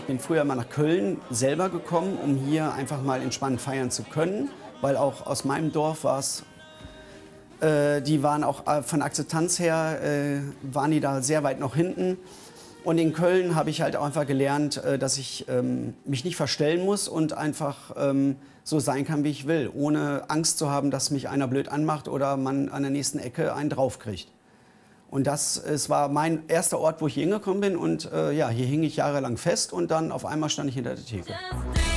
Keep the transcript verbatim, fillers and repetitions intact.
Ich bin früher mal nach Köln selber gekommen, um hier einfach mal entspannt feiern zu können, weil auch aus meinem Dorf war es, äh, die waren auch äh, von Akzeptanz her, äh, waren die da sehr weit noch hinten. Und in Köln habe ich halt auch einfach gelernt, äh, dass ich ähm, mich nicht verstellen muss und einfach ähm, so sein kann, wie ich will, ohne Angst zu haben, dass mich einer blöd anmacht oder man an der nächsten Ecke einen draufkriegt. Und das, es war mein erster Ort, wo ich hier hingekommen bin und äh, ja, hier hing ich jahrelang fest und dann auf einmal stand ich hinter der Theke.